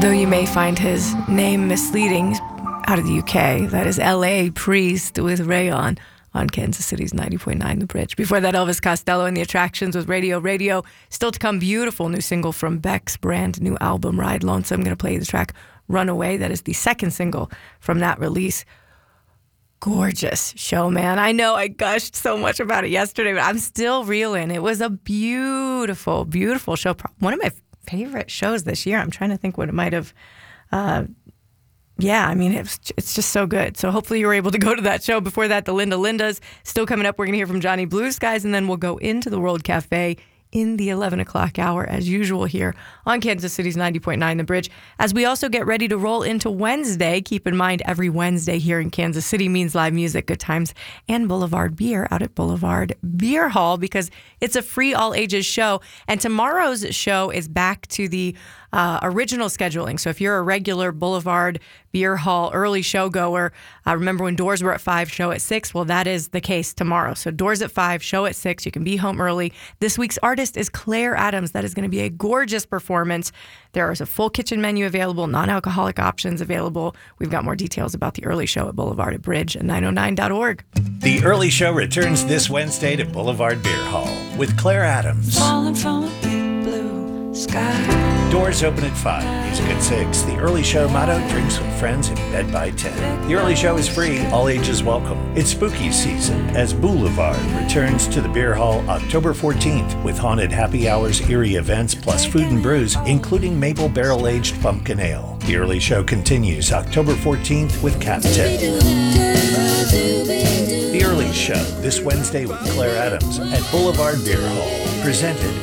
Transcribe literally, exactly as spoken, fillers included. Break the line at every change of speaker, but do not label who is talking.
Though you may find his name misleading out of the U K, that is L A Priest with Rayon on Kansas City's ninety point nine The Bridge. Before that, Elvis Costello and the Attractions with Radio Radio. Still to come, beautiful new single from Beck's brand new album, Ride Lonesome. I'm going to play the track Runaway. That is the second single from that release. Gorgeous show, man. I know I gushed so much about it yesterday, but I'm still reeling. It was a beautiful, beautiful show. One of my favorite shows this year. I'm trying to think what it might have... Uh, Yeah, I mean, it's, it's just so good. So hopefully you were able to go to that show. Before that, the Linda Lindas. Still coming up, we're going to hear from Johnny Blue Skies, and then we'll go into the World Cafe in the eleven o'clock hour, as usual here on Kansas City's ninety point nine The Bridge. As we also get ready to roll into Wednesday, keep in mind every Wednesday here in Kansas City means live music, good times, and Boulevard Beer out at Boulevard Beer Hall, because it's a free all-ages show. And tomorrow's show is back to the Uh, original scheduling. So if you're a regular Boulevard Beer Hall early show goer, uh, remember when doors were at five, show at six? Well, that is the case tomorrow. So doors at five, show at six. You can be home early. This week's artist is Claire Adams. That is going to be a gorgeous performance. There is a full kitchen menu available, non-alcoholic options available. We've got more details about the early show at Boulevard at Bridge at nine oh nine dot org.
The early show returns this Wednesday to Boulevard Beer Hall with Claire Adams.
Falling from a big blue sky.
Doors open at five, music at six. The early show motto, drinks with friends in bed by ten. The early show is free, all ages welcome. It's spooky season as Boulevard returns to the Beer Hall October fourteenth with haunted happy hours, eerie events, plus food and brews, including maple barrel-aged pumpkin ale. The early show continues October fourteenth with Captain. The early show this Wednesday with Claire Adams at Boulevard Beer Hall, presented